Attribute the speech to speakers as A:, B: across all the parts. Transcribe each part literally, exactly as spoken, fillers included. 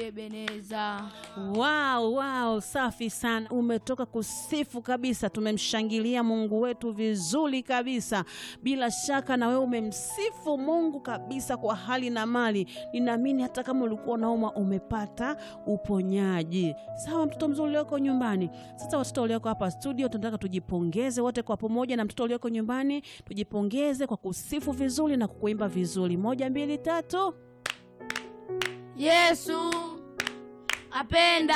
A: Ebeneza.
B: Wow, wow, safi sana. Umetoka kusifu kabisa. Tumemshangilia Mungu wetu vizuri kabisa. Bila shaka na wewe umemsifu Mungu kabisa kwa hali na mali. Ninaamini hata kama ulikuwa unauma umepata uponyaji. Sawa mtoto mzuri ulioko nyumbani. Sasa watoto walioko hapa studio tunataka tujipongeze wote kwa pamoja, na mtoto ulioko nyumbani tujipongeze kwa kusifu vizuri na kuimba vizuri. Moja, mbili, tatu.
A: Yesu apenda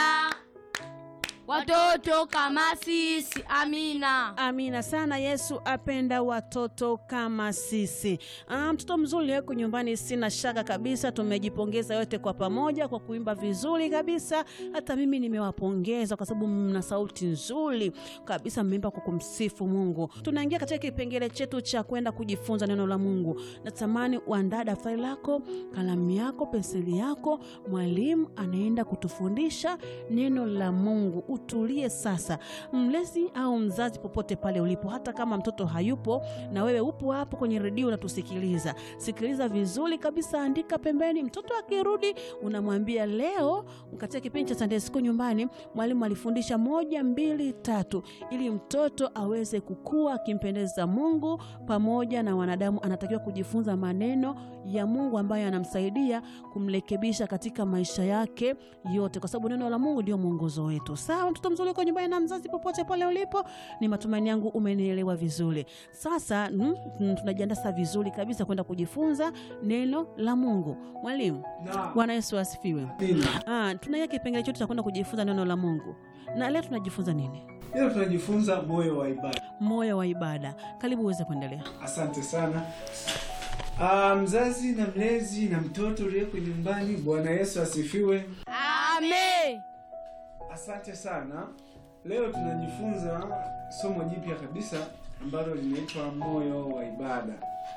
A: watoto kama sisi. Amina.
B: Amina sana. Yesu apenda watoto kama sisi. Ah, mtoto mzuri yuko nyumbani, sina shaka kabisa tumejipongeza yote kwa pamoja kwa kuimba vizuri kabisa. Hata mimi nimewapongeza kwa sababu mna sauti nzuri kabisa, mmeimba kwa kumsifu Mungu. Tunaingia katika kipengele chetu cha kwenda kujifunza neno la Mungu. Natamani uandae daftari lako, kalamu yako, penseli yako. Mwalimu anaenda kutufundisha neno la Mungu. Utulie sasa. Mlezi au mzazi popote pale ulipo, hata kama mtoto hayupo na wewe upo hapo kwenye redio unatusikiliza, sikiliza vizuri kabisa, andika pembeni. Mtoto akirudi unamwambia leo katika kipindi cha Sunday School nyumbani mwalimu alifundisha moja, mbili, tatu, ili mtoto aweze kukua akimpendeza Mungu pamoja na wanadamu. Anatakiwa kujifunza maneno ya Mungu ambayo yanamsaidia kumrekebisha katika maisha yake yote, kwa sababu neno la Mungu ndio mwongozo wetu. Sawa mtoto mzuri uko nyumbani na mzazi popote pale ulipo, ni matumaini yangu umenielewa vizuri. Sasa mm, tunajiandaa sasa vizuri kabisa kwenda kujifunza neno la Mungu. Mwalimu, Bwana Yesu asifiwe. Ah, tunaye kipengele chetu cha kwenda kujifunza neno la Mungu. Na leo tunajifunza nini?
C: Leo tunajifunza moyo wa ibada.
B: Moyo wa ibada. Karibu uweze kuendelea.
C: Asante sana. Ah, mzazi na mlezi na mtoto uliyeko nyumbani, Bwana Yesu asifiwe.
A: Amen.
C: Asante sana. Leo tunajifunza somo jipya kabisa ambalo linaitwa moyo wa ibada.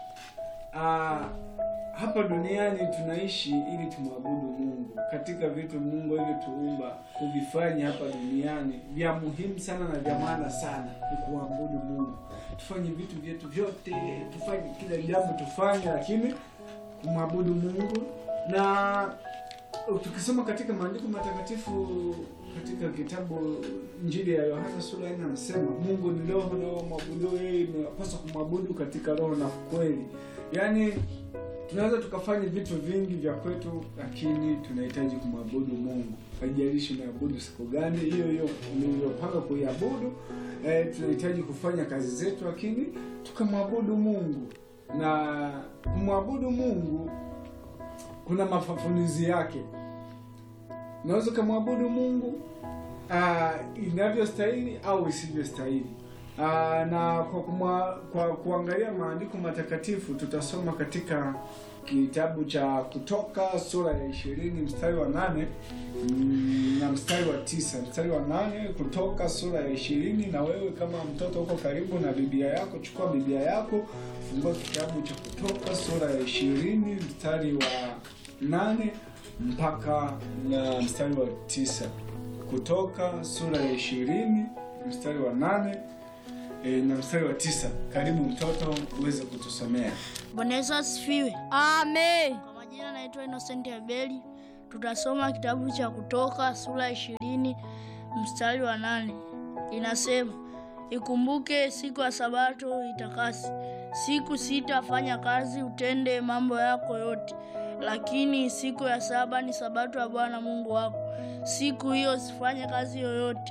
C: Ah, hapa duniani tunaishi ili tumwabudu Mungu. Katika vitu Mungu alivyotuumba kuvifanya hapa duniani, vya muhimu sana na vya maana sana ni kuabudu Mungu. Tufanye vitu vyetu vyote, tufanye kila jambo tufanye, lakini kumwabudu Mungu. Na tukisoma katika maandiko matakatifu katika kitabu Injili ya Yohana sura ya nne anasema Mungu ni roho, na mwabudu yeye tunapaswa kumwabudu katika roho na kweli. Yaani tunaweza tukafanya vitu vingi vya kwetu, lakini tunahitaji kumwabudu Mungu. Haijalishi unaabudu siku gani, hiyo hiyo uliyopanga kuiabudu, eh, tunahitaji kufanya kazi zetu, lakini tukamwabudu Mungu. Na kumwabudu Mungu kuna mafafanuzi yake. Unaweza kumwabudu Mungu uh, inavyostahili au isivyostahili. Uh, na kwa, kumwa, kwa kuangalia maandiko matakatifu tutasoma katika kitabu cha Kutoka sura ya ishirini mstari wa nane mm, na mstari wa tisa. Mstari wa nane Kutoka sura ya ishirini. Na wewe kama mtoto uko karibu na Biblia yako, chukua Biblia yako, fungua kitabu cha Kutoka sura ya ishirini mstari wa nane mpaka na mstari wa tisa. Kutoka sura ya ishirini mstari wa nane e, na mstari wa tisa. Karibu mtoto uweze kutusomea.
D: Bwana Yesu asifiwe.
A: Amen.
D: Kwa majina naitwa Innocent Abeli. Tutasoma kitabu cha Kutoka sura ishirini mstari wa nane. Inasema, ikumbuke siku ya Sabato itakasi. Siku sita fanya kazi, utende mambo yako yote. Lakini siku ya saba ni Sabato ya Bwana Mungu wako. Siku hiyo usifanye kazi yoyote,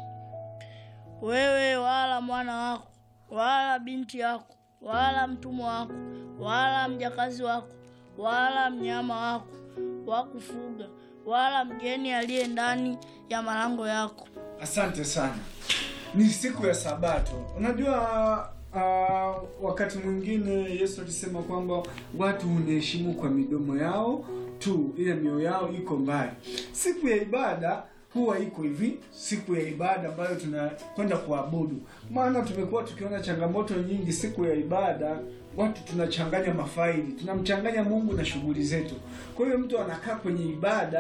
D: wewe wala mwana wako, wala binti yako, wala mtumwa wako, wala mjakazi wako, wala mnyama wako wa kufuga, wala mgeni aliye ndani ya malango yako.
C: Asante sana. Ni siku ya Sabato. Unajua uh, wakati mwingine Yesu alisema kwamba watu huniheshimu kwa midomo yao tu, ile mioyo yao iko mbali. Siku ya ibada huwa iko hivi, siku ya ibada ambayo tunakwenda kuabudu. Maana tumekuwa tukiona changamoto nyingi siku ya ibada, watu tunachanganya mafaili, tunamchanganya Mungu na shughuli zetu. Kwa hiyo mtu anakaa kwenye ibada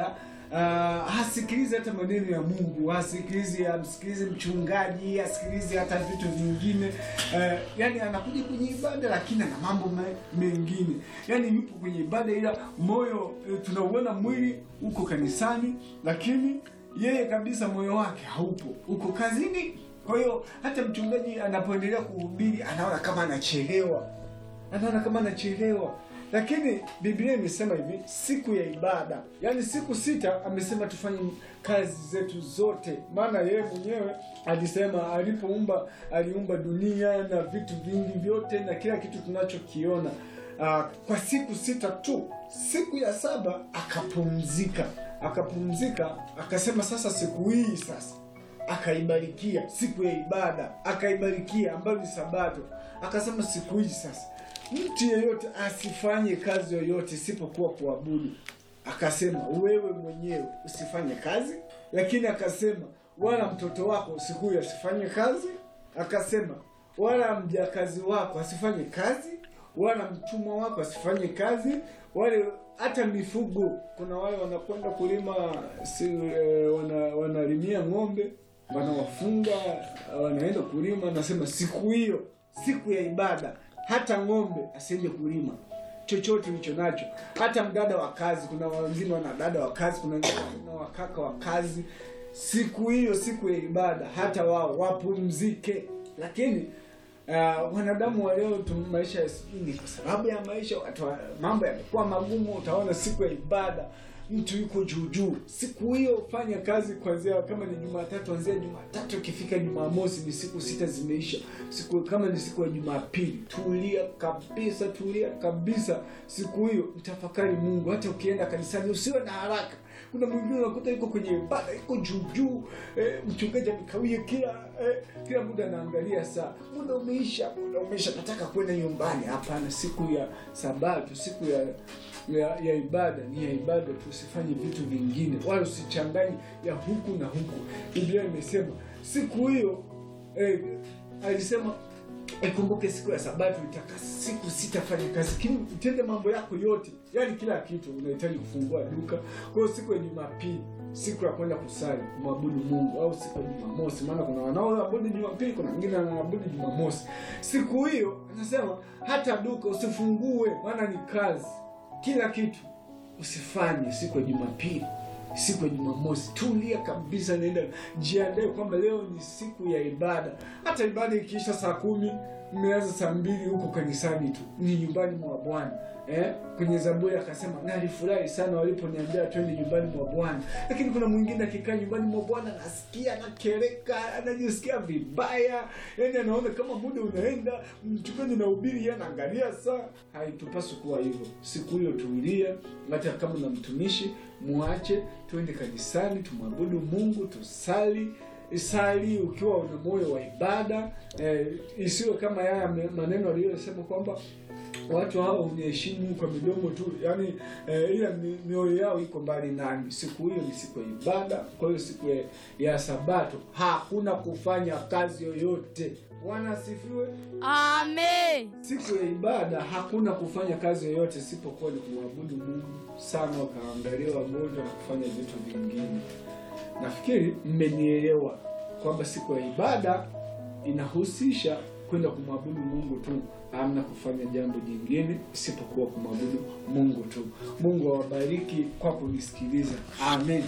C: Uh, hasikilizi hata maneno ya Mungu, hasikilizi, amsikilizi mchungaji, hasikilizi hata vitu vingine. Uh, yani anakuja kwenye ibada lakini ana mambo mengine. Yani yupo kwenye ibada ila moyo, uh, tunauona mwili uko kanisani lakini yeye kabisa moyo wake haupo, uko kazini. Kwa hiyo hata mchungaji anapoendelea kuhubiri anaona kama anachelewa. Anaona kama anachelewa. Lakini Biblia imesema hivi, siku ya ibada, yani siku sita amesema tufanye kazi zetu zote. Maana yeye mwenyewe alisema alipoumba, aliumba dunia na vitu vingi vyote na kila kitu tunachokiona uh, kwa siku sita tu. Siku ya saba akapumzika. Akapumzika, akasema sasa siku hii sasa akaibarikia, siku ya ibada akaibarikia, ambayo ni Sabato. Akasema siku hii sasa mtu yeyote asifanye kazi yoyote isipokuwa kuabudu. Akasema wewe mwenyewe usifanye kazi, lakini akasema wala mtoto wako siku hiyo asifanye kazi. Akasema wala mjakazi wako asifanye kazi, wala mtumwa wako asifanye kazi, wale hata mifugo. Kuna wale wanakwenda kulima, si, e, wana wanalimia ng'ombe, wanawafunga, wanaenda kulima. Nasema siku hiyo, siku ya ibada, hata ng'ombe asije kulima chochote ulicho nacho. Hata mdada wa kazi, kuna wengine wana dada wa kazi, kuna wengine wana wakaka wa kazi. Siku hiyo, siku ya ibada, hata wao wapumzike. Lakini uh, wanadamu wa leo tu, maisha ni kwa sababu ya maisha, watu mambo yamekuwa magumu. Utaona siku ya ibada mtu yuko juu juu. Siku hiyo fanya kazi kuanzia, kama ni Jumatatu anzia Jumatatu, ikifika Jumamosi ni siku sita zimeisha. Siku kama ni siku ya Jumapili, tulia kabisa, tulia kabisa. Siku hiyo mtafakari Mungu. Hata ukienda kanisani usiwe na haraka. Kuna mwingine unakuta yuko kwenye ibada, yuko juu juu, eh, mchungaji amekawia kila eh, kila muda anaangalia saa. Muda umeisha, muda umeisha, nataka kwenda nyumbani. Hapana, siku ya Sabato, siku ya ya, ya ibada ni ya ibada, tusifanye vitu vingine, wala usichanganye ya huku na huku. Biblia imesema siku hiyo, eh, alisema ikumbuke siku ya Sabato itakase, siku sita fanya kazi, kile utende mambo yako yote. Yani kila kitu, unahitaji kufungua duka. Kwa hiyo siku ya Jumapili, siku ya kwenda kusali, kumwabudu Mungu, au siku ya Jumamosi, maana kuna wanaoabudu Jumapili, kuna wengine wanaabudu Jumamosi. Siku hiyo anasema hata duka usifungue, maana ni kazi. Kila kitu usifanye siku ya Jumapili, siku ya Jumamosi. Tulia kabisa, nenda jiandae kwamba leo ni siku ya ibada. Hata ibada ikiisha saa kumi, mmeanza saa mbili huko kanisani tu, ni nyumbani mwa Bwana. Eh, kwenye Zaburi akasema nalifurahi sana waliponiambia twende nyumbani mwa Bwana. Lakini kuna mwingine akikaa nyumbani mwa Bwana anasikia anakereka, anajisikia vibaya. Yaani anaona kama muda unaenda, mchungaji na ubiri yeye anaangalia saa. Haitupaswi kuwa hivyo. Siku hiyo tulia, hata kama na mtumishi muache, twende kanisani, tumwabudu Mungu, tusali. Isali ukiwa una moyo wa ibada. Eh, isiwe kama haya maneno aliyosema kwamba watu hao uniheshimu kwa midomo tu, yani eh, ila mioyo yao iko mbali nami. Siku hiyo ni siku ya ibada. Kwa hiyo siku ya, ya Sabato hakuna kufanya kazi yoyote. Bwana asifiwe.
A: Amen.
C: Siku ya ibada hakuna kufanya kazi yoyote isipokuwa ni kumwabudu Mungu sana, ukaangalia wagonjwa na kufanya vitu vingine. Nafikiri mmenielewa kwamba siku ya ibada inahusisha kwenda kumwabudu Mungu tu, hamna kufanya jambo jingine isipokuwa kumwabudu Mungu tu. Mungu awabariki kwa kunisikiliza. Amen.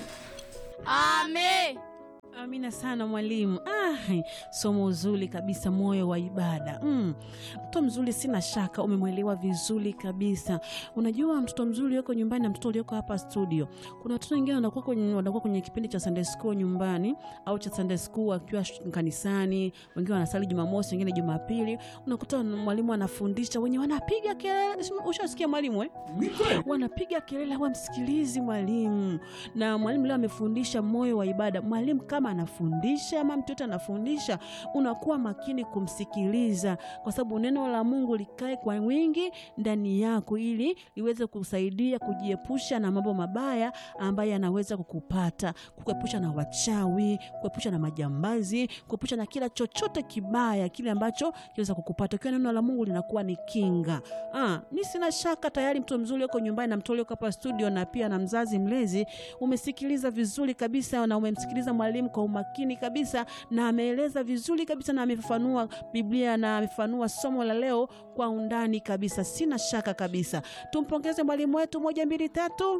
A: Amen.
B: Amina sana mwalimu. Ah, somo zuri kabisa, moyo wa ibada. Mm. Mtoto mzuri sina shaka umemwelewa vizuri kabisa. Unajua mtoto mzuri yuko nyumbani na mtoto yuko hapa studio. Kuna watoto wengine wanakuwa kwenye wanakuwa kwenye kipindi cha Sunday school nyumbani au cha Sunday school akiwa kanisani, wengine wanasali Jumamosi, wengine Jumapili. Unakuta mwalimu anafundisha, wenye wanapiga kelele. Ushasikia mwalimu eh? Wanapiga kelele, hawamsikilizi mwalimu. Na mwalimu leo amefundisha moyo wa ibada. Mwalimu kama anafundisha ama mtoto anafundisha, unakuwa makini kumsikiliza, kwa sababu neno la Mungu likae kwa wingi ndani yako ili liweze kusaidia kujiepusha na mambo mabaya ambayo yanaweza kukupata, kukuepusha na wachawi, kuepusha na majambazi, kuepusha na kila chochote kibaya kile ambacho kinaweza kukupata. Kwa neno la Mungu linakuwa ni kinga. Ah, mimi sina shaka tayari mtu mzuri yuko nyumbani na mtoto yuko hapa studio na pia na mzazi mlezi, umesikiliza vizuri kabisa na umemsikiliza mwalimu kwa umakini kabisa, na ameeleza vizuri kabisa na amefafanua Biblia na amefafanua somo la leo kwa undani kabisa. Sina shaka kabisa. Tumpongeze mwalimu wetu. Moja, mbili, tatu.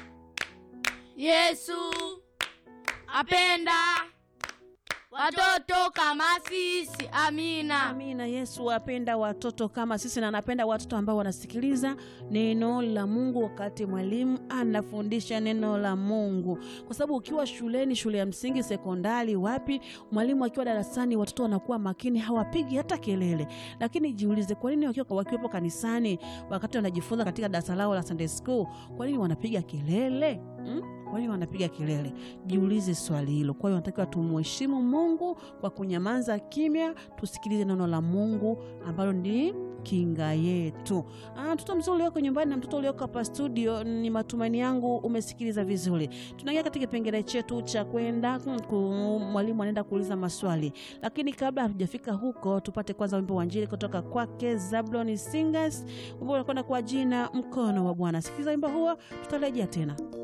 A: Yesu apenda watoto kama sisi. Amina.
B: Amina. Yesu apenda watoto kama sisi, na anapenda watoto ambao wanasikiliza neno la Mungu wakati mwalimu anafundisha neno la Mungu. Kwa sababu ukiwa shuleni, shule ya msingi, sekondari, wapi, mwalimu akiwa darasani watoto wanakuwa makini, hawapigi hata kelele. Lakini jiulize, kwa nini wakiwa wakiwepo kanisani wakati wanajifunza katika darasa lao la Sunday school, kwa nini wanapiga kelele? Hmm? Kwa nini wanapiga kelele? Jiulize swali hilo. Kwa hiyo tunatakiwa tumheshimu Mungu kwa kunyamaza kimya, tusikilize neno la Mungu ambalo ni kinga yetu. Ah, mtoto mzuri wako nyumbani na mtoto ulioko hapa studio, ni matumaini yangu umesikiliza vizuri. Tunaingia katika kipengele chetu cha kwenda mwalimu anaenda kuuliza maswali. Lakini kabla hatujafika huko, tupate kwanza wimbo wa Injili kutoka kwake Zablon Singers. Wimbo unakwenda kwa jina Mkono wa Bwana. Sikiliza wimbo huo, tutarejea tena.